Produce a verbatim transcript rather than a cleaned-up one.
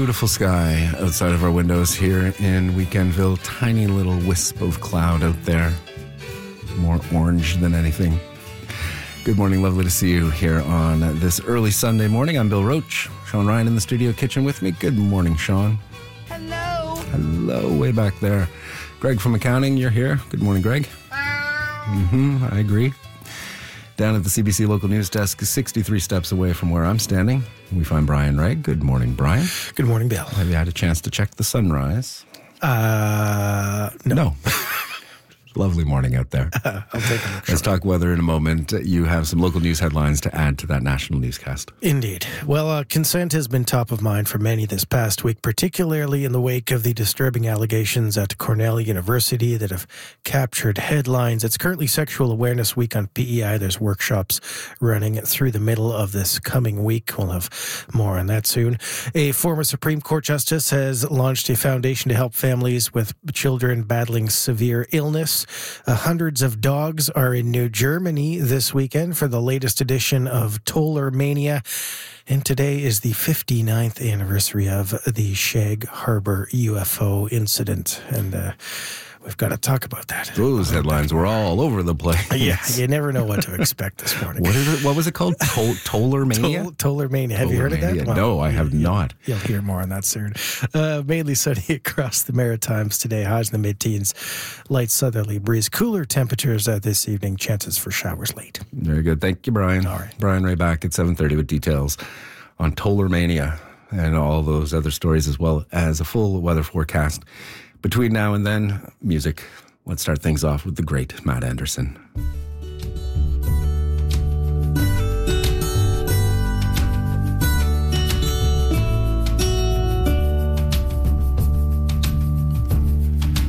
Beautiful sky outside of our windows here in Weekendville. Tiny little wisp of cloud out there. More orange than anything. Good morning. Lovely to see you here on this early Sunday morning. I'm Bill Roach. Sean Ryan in the studio kitchen with me. Good morning, Sean. Hello. Hello, way back there. Greg from accounting, you're here. Good morning, Greg. Mm-hmm, I agree. Down at the C B C local news desk, sixty-three steps away from where I'm standing, we find Brian Wright. Good morning, Brian. Good morning, Bill. Have you had a chance to check the sunrise? Uh, no. No. Lovely morning out there. Uh, I'll take a look. Let's talk weather in a moment. You have some local news headlines to add to that national newscast. Indeed. Well, uh, consent has been top of mind for many this past week, particularly in the wake of the disturbing allegations at Cornell University that have captured headlines. It's currently Sexual Awareness Week on P E I. There's workshops running through the middle of this coming week. We'll have more on that soon. A former Supreme Court justice has launched a foundation to help families with children battling severe illness. Uh, hundreds of dogs are in New Germany this weekend for the latest edition of Toller Mania. And today is the fifty-ninth anniversary of the Shag Harbor U F O incident. And uh, we've got to talk about that. Those headlines were all over the place. Yeah, you never know what to expect this morning. What is it? What was it called? Tol- Toller Mania? Tol- Toller Mania. Have you heard of that? Well, no, I have you, not. You'll hear more on that soon. Uh, mainly sunny across the Maritimes today. Highs in the mid-teens. Light southerly breeze. Cooler temperatures uh, this evening. Chances for showers late. Very good. Thank you, Brian. All right. Brian Ray back at seven thirty with details on Toller Mania and all those other stories, as well as a full weather forecast. Between now and then, music. Let's start things off with the great Matt Anderson.